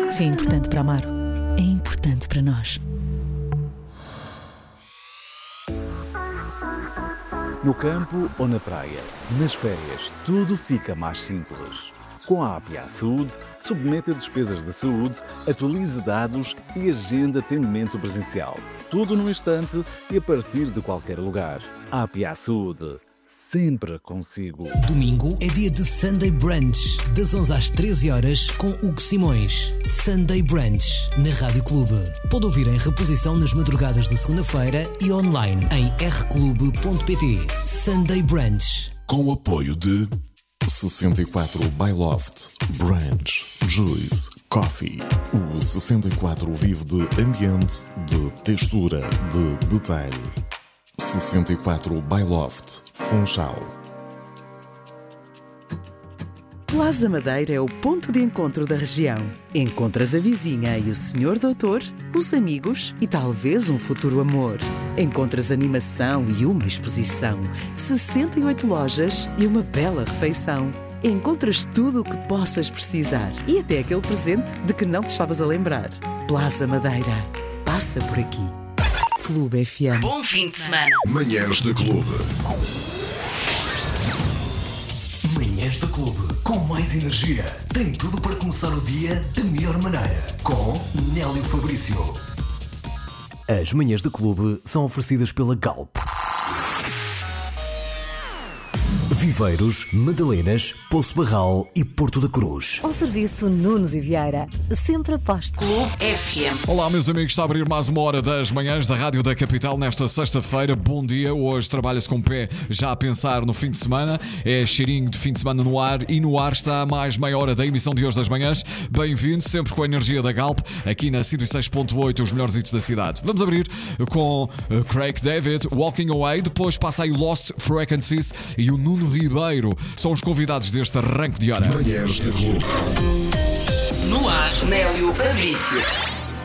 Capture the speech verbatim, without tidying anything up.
Se é importante para Amaro, é importante para nós. No campo ou na praia, nas férias, tudo fica mais simples. Com a A P A Saúde, submeta despesas de saúde, atualize dados e agenda atendimento presencial. Tudo num instante e a partir de qualquer lugar. A A P A Saúde, sempre consigo. Domingo é dia de Sunday Brunch, das onze às treze horas, com Hugo Simões. Sunday Brunch, na Rádio Clube. Pode ouvir em reposição nas madrugadas de segunda-feira e online em r clube ponto p t. Sunday Brunch. Com o apoio de sessenta e quatro by Loft, Brunch, Juice, Coffee. O sessenta e quatro vive de ambiente, de textura, de detalhe. sessenta e quatro by Loft, Funchal. Plaza Madeira é o ponto de encontro da região. Encontras a vizinha e o senhor doutor, os amigos e talvez um futuro amor. Encontras animação e uma exposição, sessenta e oito lojas e uma bela refeição. Encontras tudo o que possas precisar e até aquele presente de que não te estavas a lembrar. Plaza Madeira. Passa por aqui. Clube F M. Bom fim de semana. Manhãs da Clube. Manhãs da Clube, com mais energia. Tem tudo para começar o dia da melhor maneira. Com Nélio Fabrício. As manhãs da Clube são oferecidas pela Galp. Viveiros, Madalenas, Poço Barral e Porto da Cruz. Ao serviço Nunes e Vieira, sempre aposto. Clube F M. Olá, meus amigos, está a abrir mais uma hora das manhãs da Rádio da Capital nesta sexta-feira. Bom dia, hoje trabalha-se com o pé já a pensar no fim de semana. É cheirinho de fim de semana no ar e no ar está mais meia hora da emissão de hoje das manhãs. Bem-vindo, sempre com a energia da Galp, aqui na cento e seis ponto oito, os melhores hits da cidade. Vamos abrir com Craig David, Walking Away, depois passa aí Lost Frequencies e o Nuno Ribeiro. São os convidados deste arranque de hora. Manhãs da Clube. No ar, Nélio Fabrício.